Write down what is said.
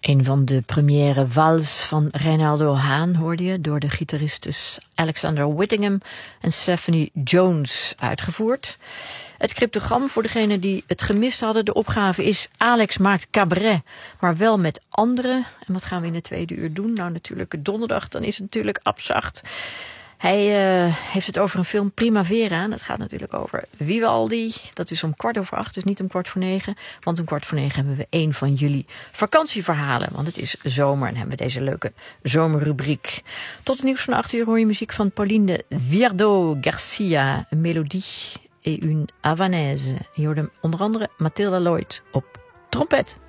Een van de première vals van Reynaldo Haan hoorde je door de gitaristen Alexander Whittingham en Stephanie Jones uitgevoerd. Het cryptogram voor degenen die het gemist hadden. De opgave is: Alex maakt cabaret, maar wel met anderen. En wat gaan we in het tweede uur doen? Nou, natuurlijk donderdag, dan is het natuurlijk Abzacht. Hij heeft het over een film Primavera. En het gaat natuurlijk over Vivaldi. Dat is om 8:15, dus niet om 8:45. Want om 8:45 hebben we een van jullie vakantieverhalen. Want het is zomer en hebben we deze leuke zomerrubriek. Tot het nieuws van 8:00 hoor je muziek van Pauline de Viardot Garcia. Een melodie et une havanaise. Je hoorde onder andere Mathilda Lloyd op trompet.